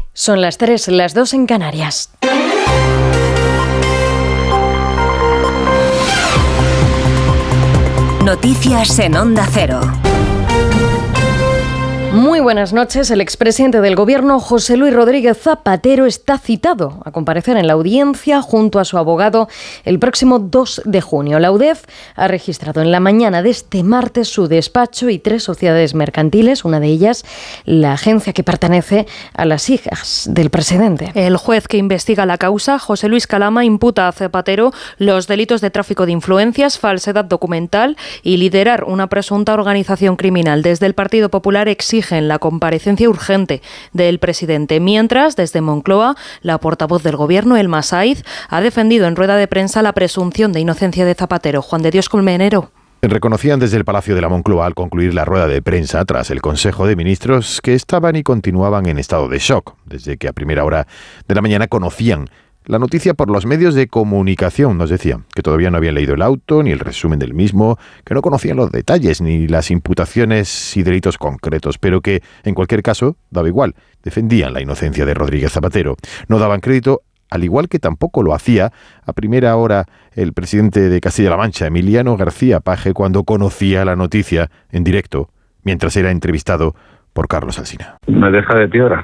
Son las 3, las 2 en Canarias. Noticias en Onda Cero. Muy buenas noches. El expresidente del Gobierno, José Luis Rodríguez Zapatero, está citado a comparecer en la audiencia junto a su abogado el próximo 2 de junio. La UDEF ha registrado en la mañana de este martes su despacho y 3 sociedades mercantiles, una de ellas la agencia que pertenece a las hijas del presidente. El juez que investiga la causa, José Luis Calama, imputa a Zapatero los delitos de tráfico de influencias, falsedad documental y liderar una presunta organización criminal. Desde el Partido Popular exigen la comparecencia urgente del presidente. Mientras, desde Moncloa, la portavoz del Gobierno, Elma Saiz, ha defendido en rueda de prensa la presunción de inocencia de Zapatero. Juan de Dios Colmenero. Reconocían desde el Palacio de la Moncloa al concluir la rueda de prensa tras el Consejo de Ministros que estaban y continuaban en estado de shock, desde que a primera hora de la mañana conocían la noticia por los medios de comunicación. Nos decían que todavía no habían leído el auto ni el resumen del mismo, que no conocían los detalles ni las imputaciones y delitos concretos, pero que, en cualquier caso, daba igual. Defendían la inocencia de Rodríguez Zapatero. No daban crédito, al igual que tampoco lo hacía a primera hora el presidente de Castilla-La Mancha, Emiliano García Paje, cuando conocía la noticia en directo, mientras era entrevistado por Carlos Alsina. Me deja de piedra,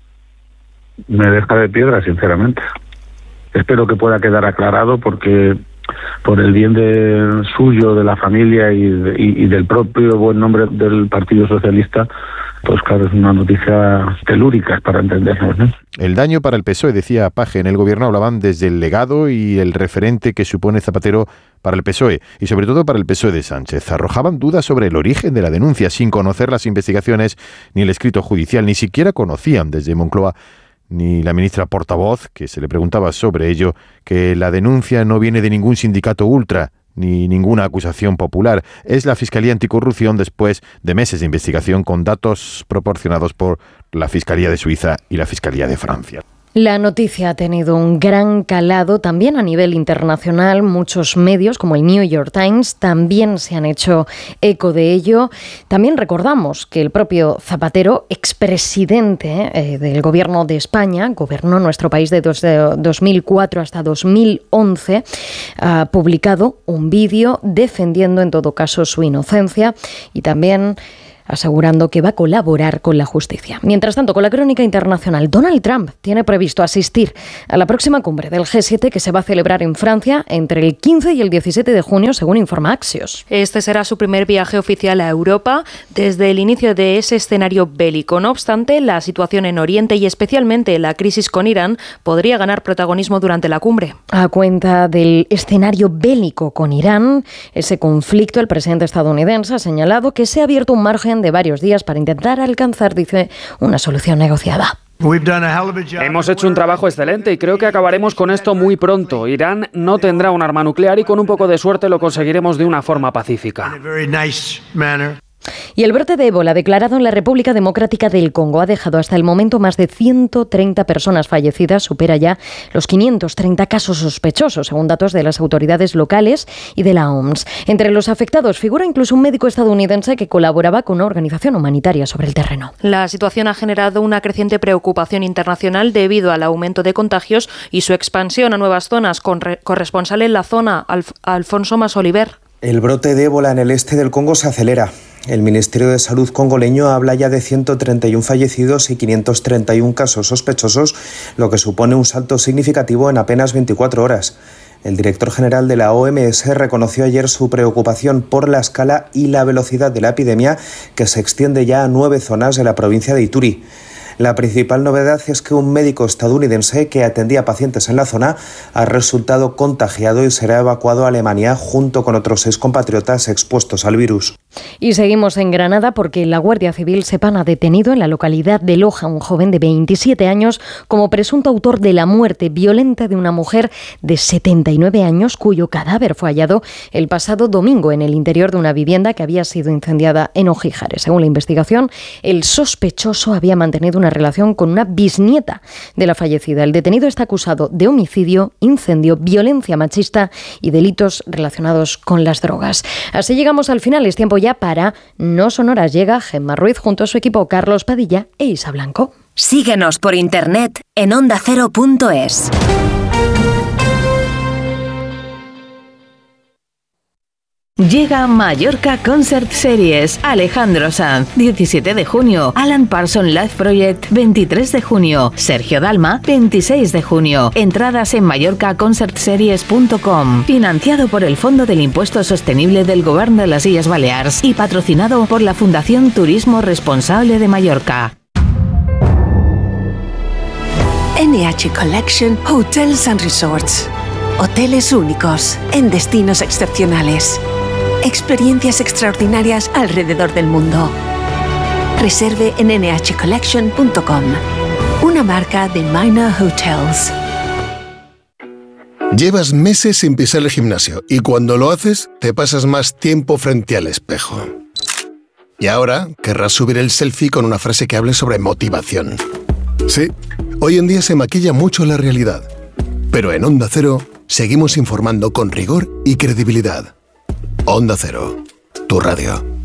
sinceramente. Espero que pueda quedar aclarado porque por el bien suyo, de la familia y del propio buen nombre del Partido Socialista, pues claro, es una noticia telúrica para entendernos, ¿no? El daño para el PSOE, decía Paje, en el Gobierno hablaban desde el legado y el referente que supone Zapatero para el PSOE y sobre todo para el PSOE de Sánchez. Arrojaban dudas sobre el origen de la denuncia sin conocer las investigaciones ni el escrito judicial. Ni siquiera conocían desde Moncloa ni la ministra portavoz, que se le preguntaba sobre ello, que la denuncia no viene de ningún sindicato ultra, ni ninguna acusación popular. Es la Fiscalía Anticorrupción después de meses de investigación con datos proporcionados por la Fiscalía de Suiza y la Fiscalía de Francia. La noticia ha tenido un gran calado también a nivel internacional. Muchos medios, como el New York Times, también se han hecho eco de ello. También recordamos que el propio Zapatero, expresidente del Gobierno de España, gobernó nuestro país de 2004 hasta 2011, ha publicado un vídeo defendiendo en todo caso su inocencia y también asegurando que va a colaborar con la justicia. Mientras tanto, con la crónica internacional, Donald Trump tiene previsto asistir a la próxima cumbre del G7 que se va a celebrar en Francia entre el 15 y el 17 de junio, según informa Axios. Este será su primer viaje oficial a Europa desde el inicio de ese escenario bélico. No obstante, la situación en Oriente y especialmente la crisis con Irán podría ganar protagonismo durante la cumbre. A cuenta del escenario bélico con Irán, ese conflicto, el presidente estadounidense ha señalado que se ha abierto un margen de varios días para intentar alcanzar, dice, una solución negociada. Hemos hecho un trabajo excelente y creo que acabaremos con esto muy pronto. Irán no tendrá un arma nuclear y con un poco de suerte lo conseguiremos de una forma pacífica. Y el brote de ébola declarado en la República Democrática del Congo ha dejado hasta el momento más de 130 personas fallecidas, supera ya los 530 casos sospechosos, según datos de las autoridades locales y de la OMS. Entre los afectados figura incluso un médico estadounidense que colaboraba con una organización humanitaria sobre el terreno. La situación ha generado una creciente preocupación internacional debido al aumento de contagios y su expansión a nuevas zonas. Corresponsal en la zona, Alfonso Masoliver. El brote de ébola en el este del Congo se acelera. El Ministerio de Salud congoleño habla ya de 131 fallecidos y 531 casos sospechosos, lo que supone un salto significativo en apenas 24 horas. El director general de la OMS reconoció ayer su preocupación por la escala y la velocidad de la epidemia, que se extiende ya a 9 zonas de la provincia de Ituri. La principal novedad es que un médico estadounidense que atendía pacientes en la zona ha resultado contagiado y será evacuado a Alemania junto con otros 6 compatriotas expuestos al virus. Y seguimos en Granada porque la Guardia Civil Sepana ha detenido en la localidad de Loja a un joven de 27 años como presunto autor de la muerte violenta de una mujer de 79 años cuyo cadáver fue hallado el pasado domingo en el interior de una vivienda que había sido incendiada en Ojíjares. Según la investigación, el sospechoso había mantenido una relación con una bisnieta de la fallecida. El detenido está acusado de homicidio, incendio, violencia machista y delitos relacionados con las drogas. Así llegamos al final. Es tiempo ya para No Son Horas. Llega Gemma Ruiz junto a su equipo Carlos Padilla e Isa Blanco. Síguenos por internet en ondacero.es. Llega Mallorca Concert Series. Alejandro Sanz, 17 de junio. Alan Parsons Live Project, 23 de junio. Sergio Dalma, 26 de junio. Entradas en mallorcaconcertseries.com. Financiado por el Fondo del Impuesto Sostenible del Govern de las Illes Balears y patrocinado por la Fundación Turismo Responsable de Mallorca. NH Collection Hotels and Resorts. Hoteles únicos en destinos excepcionales. Experiencias extraordinarias alrededor del mundo. Reserve en nhcollection.com. Una marca de Minor Hotels. Llevas meses sin pisar el gimnasio y cuando lo haces te pasas más tiempo frente al espejo. Y ahora querrás subir el selfie con una frase que hable sobre motivación. Sí, hoy en día se maquilla mucho la realidad. Pero en Onda Cero seguimos informando con rigor y credibilidad. Onda Cero, tu radio.